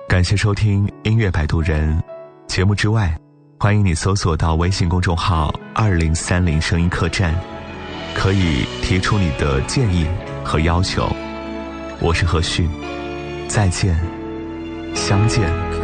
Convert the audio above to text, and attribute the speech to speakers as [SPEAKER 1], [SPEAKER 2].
[SPEAKER 1] 感谢收听音乐摆渡人节目之外，欢迎你搜索到微信公众号2030声音客栈，可以提出你的建议和要求。我是何旭，再见，相见。